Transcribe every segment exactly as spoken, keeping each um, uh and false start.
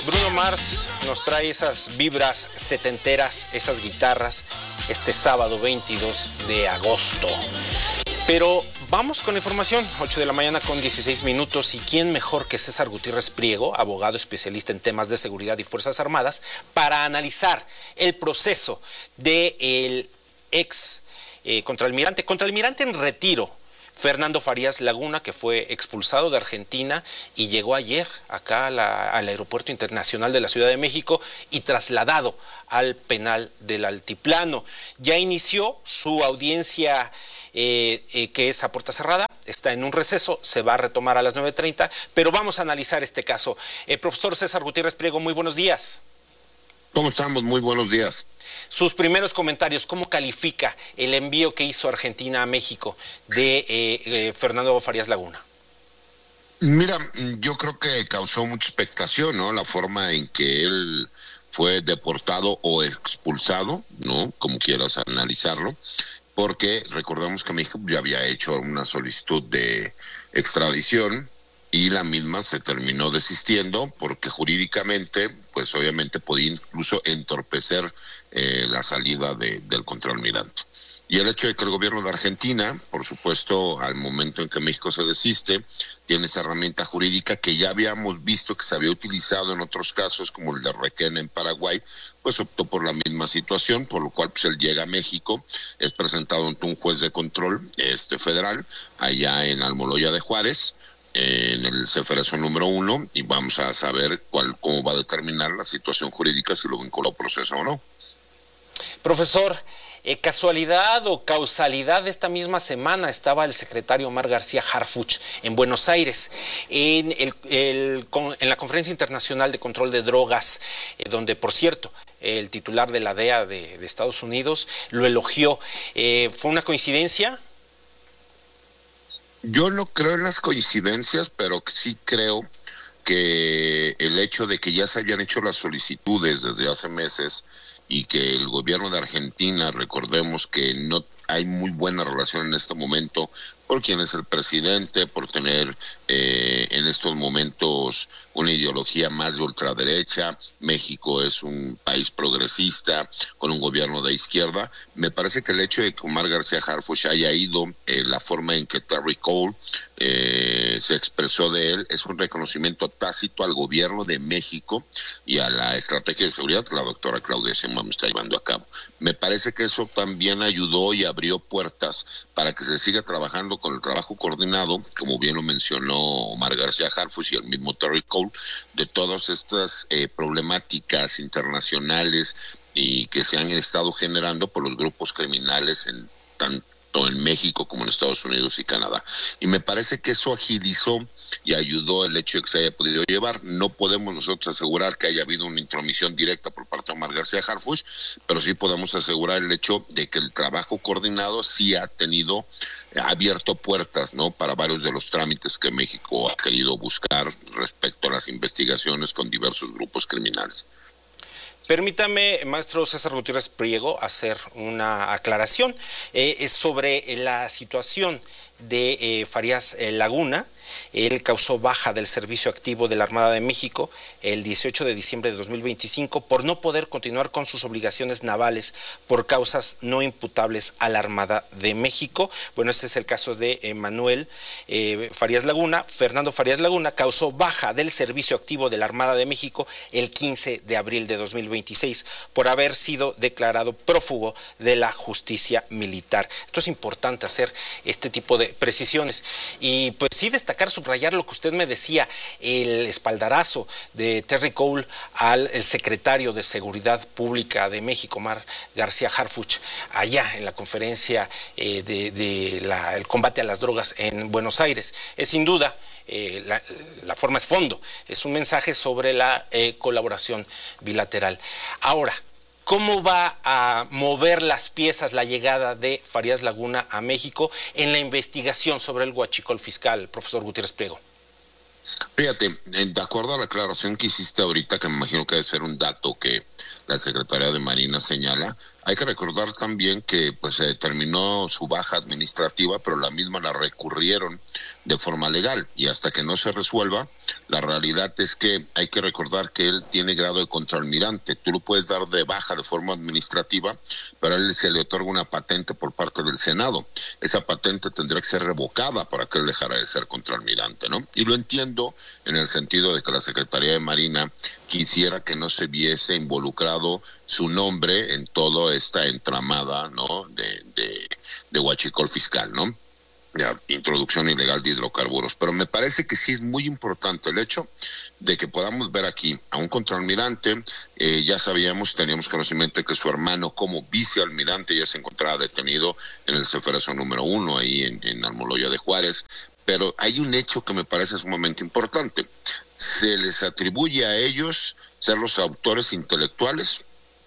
Bruno Mars nos trae esas vibras setenteras, esas guitarras, este sábado veintidós de agosto. Pero vamos con la información, ocho de la mañana con dieciséis minutos, y quién mejor que César Gutiérrez Priego, abogado especialista en temas de seguridad y Fuerzas Armadas, para analizar el proceso del ex eh, contraalmirante, contraalmirante en retiro, Fernando Farías Laguna, que fue expulsado de Argentina y llegó ayer acá a la, al Aeropuerto Internacional de la Ciudad de México y trasladado al penal del Altiplano. Ya inició su audiencia eh, eh, que es a puerta cerrada, está en un receso, se va a retomar a las nueve treinta, pero vamos a analizar este caso. Eh, profesor César Gutiérrez Priego, muy buenos días. ¿Cómo estamos? Muy buenos días. Sus primeros comentarios, ¿cómo califica el envío que hizo Argentina a México de eh, eh, Fernando Farías Laguna? Mira, yo creo que causó mucha expectación, ¿no? La forma en que él fue deportado o expulsado, ¿no? Como quieras analizarlo, porque recordemos que México ya había hecho una solicitud de extradición y la misma se terminó desistiendo porque jurídicamente, pues obviamente podía incluso entorpecer eh, la salida de, del contraalmirante. Y el hecho de que el gobierno de Argentina, por supuesto, al momento en que México se desiste, tiene esa herramienta jurídica que ya habíamos visto que se había utilizado en otros casos, como el de Requena en Paraguay, pues optó por la misma situación, por lo cual pues él llega a México, es presentado ante un juez de control este federal, allá en Almoloya de Juárez, en el Ceferezo número uno, y vamos a saber cuál, cómo va a determinar la situación jurídica, si lo vinculó a proceso o no. Profesor, eh, ¿casualidad o causalidad? Esta misma semana estaba el secretario Omar García Harfuch en Buenos Aires, en, el, el, con, en la Conferencia Internacional de Control de Drogas, eh, donde, por cierto, el titular de la D E A de, de Estados Unidos lo elogió. Eh, ¿Fue una coincidencia? Yo no creo en las coincidencias, pero sí creo que el hecho de que ya se habían hecho las solicitudes desde hace meses y que el gobierno de Argentina, recordemos que no hay muy buena relación en este momento por quién es el presidente, por tener eh, en estos momentos una ideología más de ultraderecha. México es un país progresista con un gobierno de izquierda. Me parece que el hecho de que Omar García Harfuch haya ido, eh, la forma en que Terry Cole eh, se expresó de él, es un reconocimiento tácito al gobierno de México y a la estrategia de seguridad que la doctora Claudia Sheinbaum está llevando a cabo. Me parece que eso también ayudó y abrió puertas para que se siga trabajando con el trabajo coordinado, como bien lo mencionó Omar García Harfuch y el mismo Terry Cole, de todas estas eh, problemáticas internacionales y que se han estado generando por los grupos criminales en tanto en México como en Estados Unidos y Canadá. Y me parece que eso agilizó y ayudó el hecho de que se haya podido llevar. No podemos nosotros asegurar que haya habido una intromisión directa por parte de Omar García Harfuch, pero sí podemos asegurar el hecho de que el trabajo coordinado sí ha tenido, ha abierto puertas, ¿no?, para varios de los trámites que México ha querido buscar respecto a las investigaciones con diversos grupos criminales. Permítame, maestro César Gutiérrez Priego, hacer una aclaración eh, sobre la situación de eh, Farías eh, Laguna. Él causó baja del servicio activo de la Armada de México el dieciocho de diciembre de dos mil veinticinco por no poder continuar con sus obligaciones navales por causas no imputables a la Armada de México. Bueno, este es el caso de eh, Manuel eh, Farías Laguna. Fernando Farías Laguna causó baja del servicio activo de la Armada de México el quince de abril de dos mil veintiséis por haber sido declarado prófugo de la justicia militar. Esto es importante, hacer este tipo de precisiones y pues sí destacar, subrayar lo que usted me decía, el espaldarazo de Terry Cole al el secretario de Seguridad Pública de México, Omar García Harfuch, allá en la conferencia eh, de, de la, el combate a las drogas en Buenos Aires. Es sin duda, eh, la, la forma es fondo, es un mensaje sobre la eh, colaboración bilateral. Ahora, ¿cómo va a mover las piezas la llegada de Farías Laguna a México en la investigación sobre el huachicol fiscal, profesor Gutiérrez Priego? Fíjate, de acuerdo a la aclaración que hiciste ahorita, que me imagino que debe ser un dato que la Secretaría de Marina señala, Hay que recordar también que pues eh, terminó su baja administrativa, pero la misma la recurrieron de forma legal, y hasta que no se resuelva, la realidad es que hay que recordar que él tiene grado de contraalmirante. Tú lo puedes dar de baja de forma administrativa, pero a él se le otorga una patente por parte del Senado. Esa patente tendría que ser revocada para que él dejara de ser contraalmirante, ¿no? Y lo entiendo en el sentido de que la Secretaría de Marina quisiera que no se viese involucrado su nombre en toda esta entramada, ¿no?, de, de, de huachicol fiscal, ¿no?, de introducción ilegal de hidrocarburos. Pero me parece que sí es muy importante el hecho de que podamos ver aquí a un contraalmirante. Eh, ya sabíamos, teníamos conocimiento de que su hermano como vicealmirante ya se encontraba detenido en el Ceferezo número uno, ahí en, en Almoloya de Juárez. Pero hay un hecho que me parece sumamente importante. Se les atribuye a ellos ser los autores intelectuales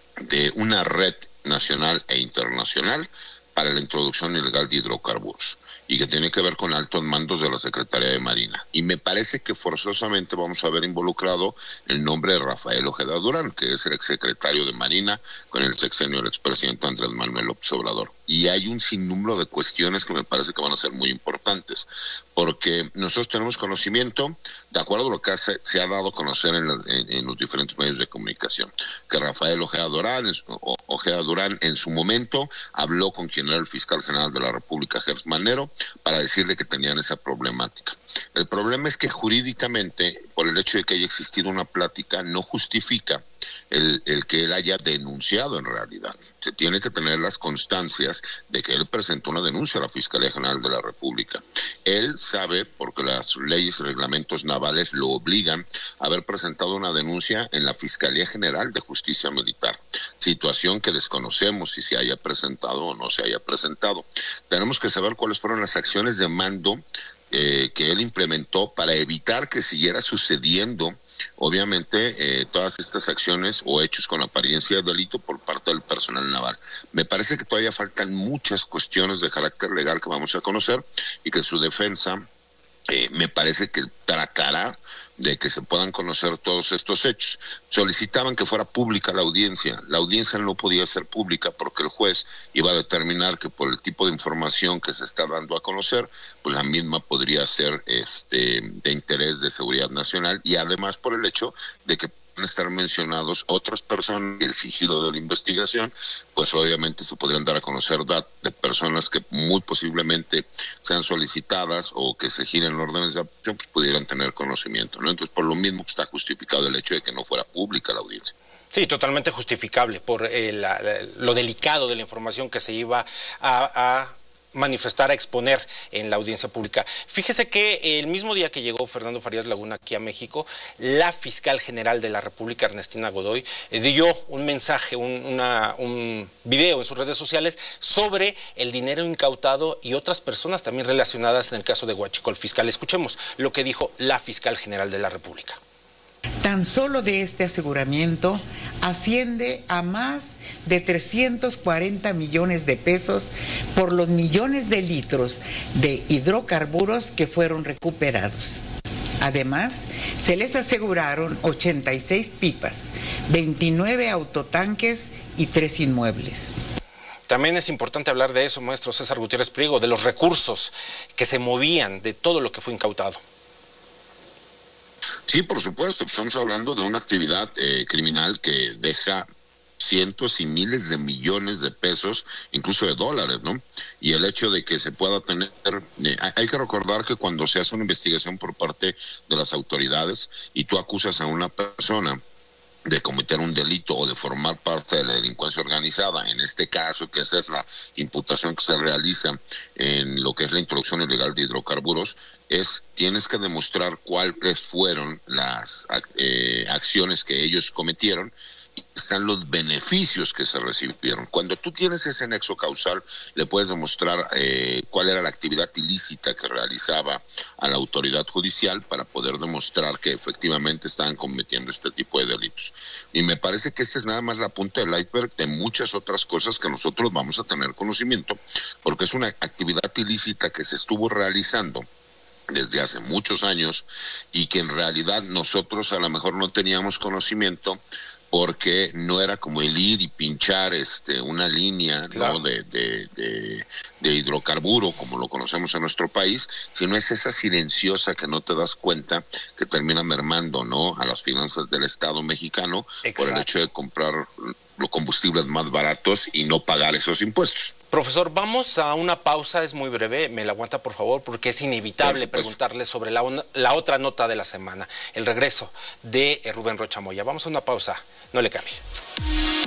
de una red nacional e internacional para la introducción ilegal de hidrocarburos, y que tiene que ver con altos mandos de la Secretaría de Marina. Y me parece que forzosamente vamos a ver involucrado el nombre de Rafael Ojeda Durán, que es el exsecretario de Marina con el sexenio del expresidente Andrés Manuel López Obrador. Y hay un sinnúmero de cuestiones que me parece que van a ser muy importantes, porque nosotros tenemos conocimiento, de acuerdo a lo que hace, se ha dado a conocer en, la, en, en los diferentes medios de comunicación, que Rafael Ojeda Durán, o, Ojeda Durán en su momento habló con quien era el fiscal general de la República, Gers Manero, para decirle que tenían esa problemática. El problema es que jurídicamente, por el hecho de que haya existido una plática, no justifica el, el que él haya denunciado en realidad. Se tiene que tener las constancias de que él presentó una denuncia a la Fiscalía General de la República. Él sabe, porque las leyes y reglamentos navales lo obligan, a haber presentado una denuncia en la Fiscalía General de Justicia Militar, situación que desconocemos si se haya presentado o no se haya presentado. Tenemos que saber cuáles fueron las acciones de mando eh, que él implementó para evitar que siguiera sucediendo, obviamente, eh, todas estas acciones o hechos con apariencia de delito por parte del personal naval. Me parece que todavía faltan muchas cuestiones de carácter legal que vamos a conocer, y que su defensa eh, me parece que tratará de que se puedan conocer todos estos hechos. Solicitaban que fuera pública la audiencia. La audiencia no podía ser pública porque el juez iba a determinar que por el tipo de información que se está dando a conocer, pues la misma podría ser este de interés de seguridad nacional, y además por el hecho de que estar mencionados otras personas, el sigilo de la investigación, pues obviamente se podrían dar a conocer datos de personas que muy posiblemente sean solicitadas o que se giren órdenes de aprehensión, pues pudieran tener conocimiento, ¿no? Entonces, por lo mismo está justificado el hecho de que no fuera pública la audiencia. Sí, totalmente justificable por eh, la, la, lo delicado de la información que se iba a, a manifestar, a exponer en la audiencia pública. Fíjese que el mismo día que llegó Fernando Farías Laguna aquí a México, la fiscal general de la República, Ernestina Godoy, eh, dio un mensaje, un, una, un video en sus redes sociales sobre el dinero incautado y otras personas también relacionadas en el caso de huachicol fiscal. Escuchemos lo que dijo la fiscal general de la República. Tan solo de este aseguramiento asciende a más de trescientos cuarenta millones de pesos por los millones de litros de hidrocarburos que fueron recuperados. Además, se les aseguraron ochenta y seis pipas, veintinueve autotanques y tres inmuebles. También es importante hablar de eso, maestro César Gutiérrez Priego, de los recursos que se movían, de todo lo que fue incautado. Sí, por supuesto, estamos hablando de una actividad eh, criminal que deja cientos y miles de millones de pesos, incluso de dólares, ¿no? Y el hecho de que se pueda tener, eh, hay que recordar que cuando se hace una investigación por parte de las autoridades y tú acusas a una persona de cometer un delito o de formar parte de la delincuencia organizada, en este caso, que esa es la imputación que se realiza en lo que es la introducción ilegal de hidrocarburos, es tienes que demostrar cuáles fueron las eh, acciones que ellos cometieron, y están los beneficios que se recibieron. Cuando tú tienes ese nexo causal, le puedes demostrar eh, cuál era la actividad ilícita que realizaba a la autoridad judicial para poder demostrar que efectivamente estaban cometiendo este tipo de delitos. Y me parece que esta es nada más la punta del iceberg de muchas otras cosas que nosotros vamos a tener conocimiento, porque es una actividad ilícita que se estuvo realizando desde hace muchos años y que en realidad nosotros a lo mejor no teníamos conocimiento porque no era como el ir y pinchar este una línea, claro, ¿no? de, de, de, de hidrocarburo como lo conocemos en nuestro país, sino es esa silenciosa que no te das cuenta que termina mermando, ¿no?, a las finanzas del Estado mexicano. Exacto. Por el hecho de comprar los combustibles más baratos y no pagar esos impuestos. Profesor, vamos a una pausa, es muy breve, me la aguanta por favor, porque es inevitable preguntarle sobre la, la otra nota de la semana, el regreso de Rubén Rocha Moya. Vamos a una pausa, no le cambie.